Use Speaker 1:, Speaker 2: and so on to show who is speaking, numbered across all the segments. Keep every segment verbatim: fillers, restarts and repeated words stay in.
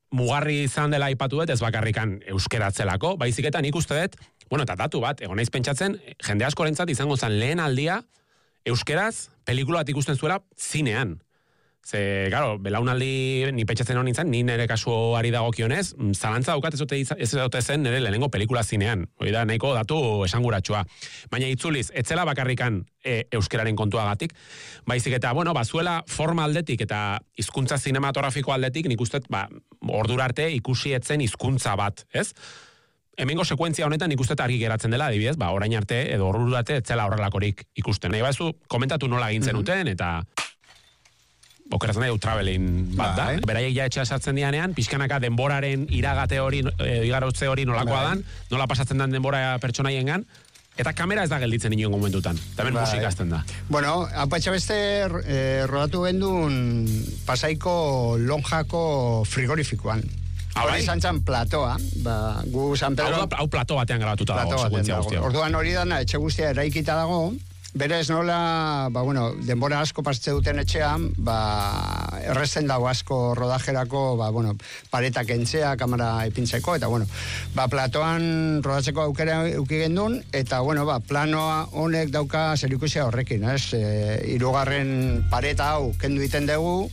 Speaker 1: mugarri izan dela aipatu dut, ez bakarrikan euskeratzelako, baizik eta nik uste dut, bueno, eta datu bat, egon naiz pentsatzen, jende askorentzat izango zen lehen aldia, euskeraz, pelikula bat ikusten zuela zinean. Ze, claro, belaunaldi ni pentsatzen hon nintzen, ni nire kasuari dagokionez, zalantza daukat ez dute, ez dute zen nire lehenengo pelikula zinean. Hoi da, nahiko datu esanguratsua. Baina itzuliz, etzela bakarrikan e, euskeraren kontuagatik, baizik eta, bueno, bazuela forma aldetik eta hizkuntza zinematografiko aldetik, nik uste, ba, ordura arte ikusi etzen hizkuntza bat, ez? Hemengo sekuentzia honetan ikusten argi geratzen dela, adibidez, ba, orain arte edo ordura arte etzela horrelakorik ikusten. Nahi bazu, komentatu nola egin zenuten, eta okeratzen nahi traveling bat da. Eh? Beraiek ja etxea sartzen dianean, pixkanaka denboraren iragate hori, e, igarotze hori nolakoa dan, nola pasatzen den denbora pertsonaiengan, eta kamera ez da gelditzen inoen momentutan. Eta ben musika azten da.
Speaker 2: Bueno, apatxa beste eh, rodatu gendun Pasaiko Lonjako frigorifikoan. Hori izan zan platoa, ba, gu San Pedro...
Speaker 1: Hau, hau plato batean grabatuta dago, sekuentzia guztia.
Speaker 2: Orduan hori dana, etxe guztia eraikita dago, berez nola, ba, bueno, denbora asko pasatze duten etxean, ba, errezen dago asko rodajerako, ba, bueno, paretak entzea, kamera ipintzeko, eta, bueno, ba, platoan rodatzeko aukera euki gendun, eta, bueno, ba, planoa honek dauka zerikusia horrekin, ez? E, hirugarren pareta hau kendu iten dugu,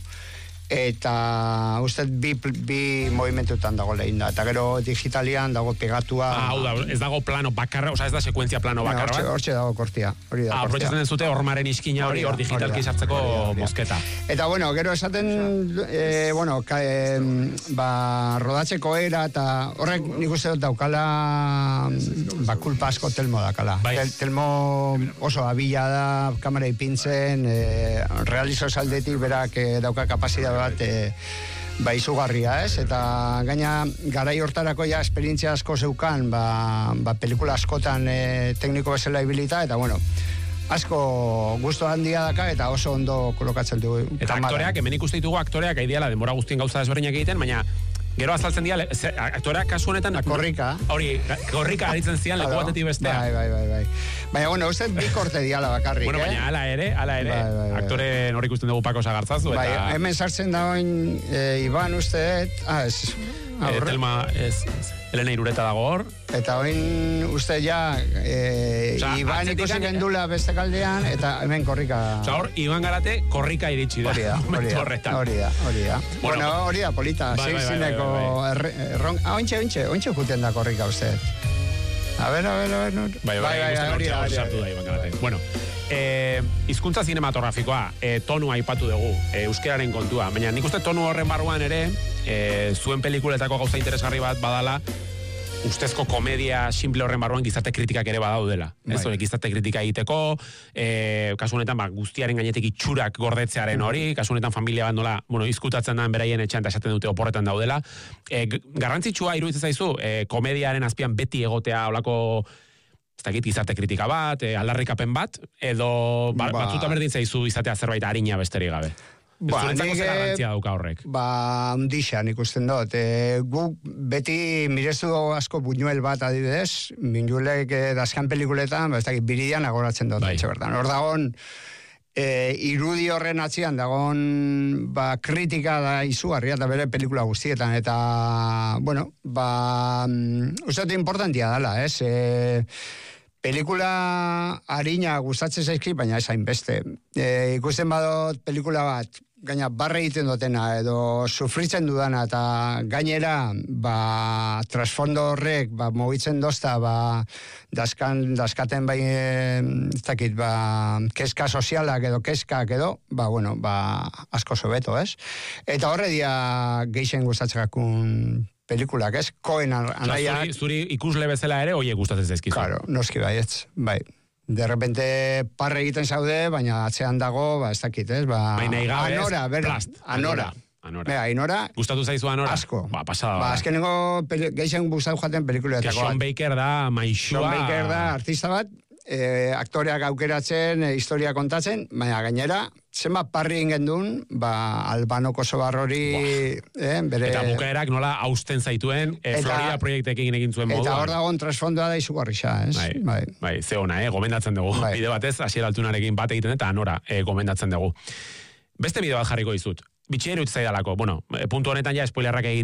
Speaker 2: eta uste bi, bi movimentutan dago lehin da, eta gero digitalian dago pegatua.
Speaker 1: Ah, hau da, ez dago plano bakarra, oza, ez da sekuentzia plano bakarra bat?
Speaker 2: Hortxe dago kortia.
Speaker 1: Ah, aproitzatzen den zute hormaren iskina hori, hor digitalki sartzeko mosketa.
Speaker 2: Eta bueno, gero esaten, eh, bueno, ka, eh, ba, rodatzeko era, eta horrek nik uste dut daukala, ba, kulpa asko Telmo dakala.
Speaker 1: Bai.
Speaker 2: Tel, Telmo oso abila da, kamera ipintzen, eh, realizo saldetik berak eh, dauka kapazidad bat e, ba izugarria, ez? Eta gaina garai hortarako ja esperientzia asko zeukan, ba, ba pelikula askotan e, tekniko bezala ibilita, eta bueno, asko gusto handia daka eta oso ondo kolokatzen du.
Speaker 1: Eta kamara. Aktoreak, hemen ikuste ditugu aktoreak aidiala denbora guztien gauza desberdinak egiten, baina gero azaltzen dira, aktoreak kasu honetan...
Speaker 2: Korrika.
Speaker 1: Hori, korrika aritzen zian leku batetik bestea.
Speaker 2: Bai, bai, bai, bai. Baina, bueno, uste bi korte diala bakarrik,
Speaker 1: bueno,
Speaker 2: eh?
Speaker 1: Baina, ala ere, ala ere,
Speaker 2: bai, bai, bai.
Speaker 1: aktore hori ikusten dugu Pako Sagartzazu, eta...
Speaker 2: Bai, hemen sartzen dagoen eh, Iban uste, ah, ez...
Speaker 1: Eh, Telma, ez... Elena Irureta dago hor.
Speaker 2: Eta oin uste ja, e, Osa, Iban ikusi gendula beste kaldean, eta hemen korrika...
Speaker 1: Osa hor, Iban Garate korrika iritsi da.
Speaker 2: Hori da, hori da, hori da, hori da. Bueno, hori da, polita,
Speaker 1: bai, bai,
Speaker 2: zineko... Erron, ah, ointxe, ointxe, ointxe juten da korrika uste. A ver, a ver, a ver... No.
Speaker 1: Bai, bai, bai, hori da, hori da, Iban Garate. Bueno, eh, hizkuntza zinematografikoa, eh, tonua aipatu dugu, eh, euskeraren kontua, baina nik uste tonu horren barruan ere, eh, zuen pelikuletako gauza interesgarri bat badala, ustezko komedia simple horren barruan gizarte kritikak ere badaudela. Ez hori, gizarte kritika egiteko, eh, kasu honetan ba, guztiaren gainetik itxurak gordetzearen hori, kasu honetan familia bat nola, bueno, izkutatzen da beraien etxean eta esaten dute oporretan daudela. Eh, garrantzitsua iruditzen zaizu, eh, komediaren azpian beti egotea olako ez dakit gizarte kritika bat, eh, aldarrikapen bat, edo ba, ba, batzuta berdin zaizu izatea zerbait arina besterik gabe.
Speaker 2: Ba,
Speaker 1: zurentzako zer garrantzia dauka horrek?
Speaker 2: Ba, undixan ikusten dut. E, gu beti mirezu asko Buñuel bat adibidez, Buñuelek e, dazkan pelikuletan, ba, ez dakit, biridian agoratzen dut, etxe bertan. Hor dagon, e, irudi horren atzian, dagon, ba, kritika da izugarria eta bere pelikula guztietan, eta, bueno, ba, uste dut importantia dela, ez? E, pelikula harina gustatzen zaizki, baina ez hainbeste. E, ikusten badot pelikula bat, gaina barre egiten dutena, edo sufritzen dudana, eta gainera, ba, trasfondo horrek, ba, mogitzen dozta, ba, daskan, daskaten bai, ez dakit, ba, keska sozialak edo keskak edo, ba, bueno, ba, asko sobeto, ez? Eta horre dia geixen gustatzekakun pelikulak, ez? Koen anaiak...
Speaker 1: Zuri, zuri ikusle bezala ere, oie gustatzen zaizkizu.
Speaker 2: Claro, noski bai, ez, bai. De repente parre egiten zaude, baina atzean dago, ba, ez dakit, ez? Ba,
Speaker 1: baina igabez,
Speaker 2: Anora, bera,
Speaker 1: plast.
Speaker 2: Anora.
Speaker 1: Anora.
Speaker 2: Bera, Ainora.
Speaker 1: Gustatu zaizu Anora?
Speaker 2: Asko.
Speaker 1: Ba, pasada.
Speaker 2: Ba, azkeneko geixen gustatu jaten pelikuletako.
Speaker 1: Sean Baker da, maixua.
Speaker 2: Sean Baker da, artista bat, eh, aktoreak aukeratzen, eh, historia kontatzen, baina gainera, zenbat parri ingen duen, ba, Albano Kosovar hori, eh, bere...
Speaker 1: Eta bukaerak nola hausten zaituen, eh, eta, Florida proiektekin egin zuen moduan.
Speaker 2: Eta hor dagoen trasfondoa da izugarrixa, ez?
Speaker 1: Bai,
Speaker 2: bai.
Speaker 1: bai, ze ona, eh, gomendatzen dugu. Bai. Bide batez, Asier Altunarekin bat egiten eta Anora eh, gomendatzen dugu. Beste bide bat jarriko dizut. Bitxieru zaidalako, bueno, puntu honetan ja spoilerrak egiten